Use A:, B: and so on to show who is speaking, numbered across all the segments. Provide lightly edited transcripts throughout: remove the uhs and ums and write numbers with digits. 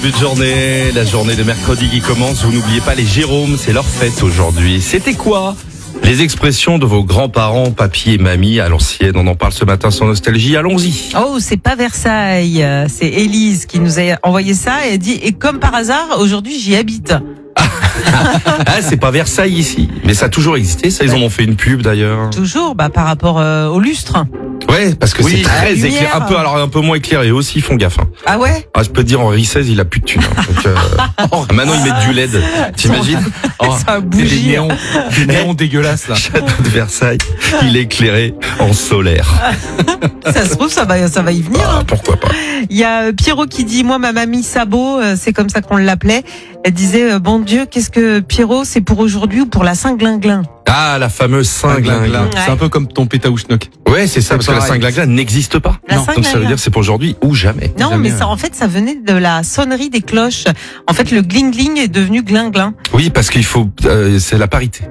A: Début de journée, la journée de mercredi qui commence. Vous n'oubliez pas les Jérômes, c'est leur fête aujourd'hui. C'était quoi les expressions de vos grands-parents, papy et mamie à l'ancienne? On en parle ce matin sur Nostalgie. Allons-y.
B: Oh, c'est pas Versailles. C'est Élise qui nous a envoyé ça et elle dit, et comme par hasard, aujourd'hui j'y habite.
A: Ah, c'est pas Versailles ici. Mais ça a toujours existé. Ça, ils en ont fait une pub d'ailleurs.
B: Toujours, par rapport au lustre.
A: Ouais, parce que c'est très éclairé. Un peu moins éclairé aussi, ils font gaffe. Hein.
B: Ah ouais?
A: Ah, je peux te dire, Henri XVI, il a plus de thunes. Hein. Donc, maintenant, ils mettent du LED. T'imagines?
B: Ça bougie.
C: Des néons dégueulasses, là.
A: Château de Versailles, il est éclairé en solaire.
B: Ça se trouve, ça va y venir.
A: Ah, pourquoi pas?
B: Il y a Pierrot qui dit, moi, ma mamie Sabot, c'est comme ça qu'on l'appelait. Elle disait, bon Dieu, qu'est-ce que Pierrot, c'est pour aujourd'hui ou pour la Saint-Glinglin?
A: Ah, la fameuse Saint-Glinglin.
C: C'est un peu comme ton pétaouchnok.
A: Ouais, c'est ça, parce que la Saint-Glinglin n'existe pas. Donc ça veut dire que c'est pour aujourd'hui ou jamais.
B: Non,
C: Jamais,
B: mais ça, en fait, ça venait de la sonnerie des cloches. En fait, le gling-gling est devenu glinglin.
A: Oui, parce qu'il faut, c'est la parité.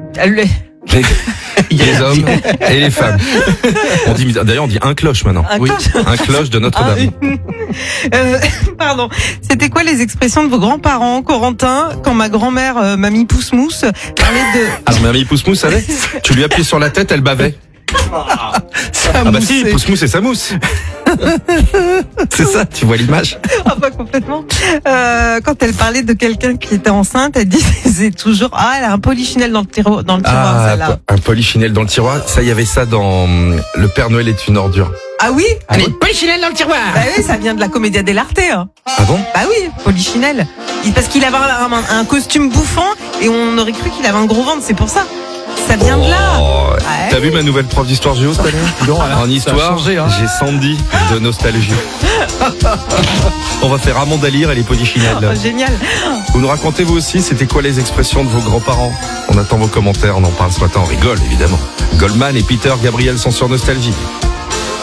A: Les hommes et les femmes. D'ailleurs, on dit un cloche maintenant. Un cloche de Notre-Dame.
B: Pardon. C'était quoi les expressions de vos grands-parents, Corentin, quand ma grand-mère, mamie Pousse-Mousse, parlait de...
A: Alors, mamie Pousse-Mousse, savait? Tu lui appuyais sur la tête, elle bavait. Ah bah si, Pousse-Mousse et sa mousse. C'est ça, tu vois l'image?
B: Ah, pas complètement. Quand elle parlait de quelqu'un qui était enceinte, elle disait toujours, ah, elle a un polichinelle dans le tiroir, celle-là.
A: Un polichinelle dans le tiroir. Ça, il y avait ça dans Le Père Noël est une ordure.
B: Ah oui?
A: Allez, polichinelle dans le tiroir!
B: Bah oui, ça vient de la Commedia dell'arte. Hein.
A: Ah bon?
B: Bah oui, Polichinelle. Parce qu'il avait un costume bouffant et on aurait cru qu'il avait un gros ventre, c'est pour ça. Ça vient de là. Ouais.
A: T'as vu ma nouvelle prof d'histoire géo cette année?
C: Non,
A: en histoire,
C: changé, hein.
A: j'ai Sandy de Nostalgie. On va faire Amanda Lear et les polichinelles.
B: Oh, génial.
A: Vous nous racontez vous aussi, c'était quoi les expressions de vos grands-parents? On attend vos commentaires, on en parle ce matin, on rigole évidemment. Goldman et Peter Gabriel sont sur Nostalgie.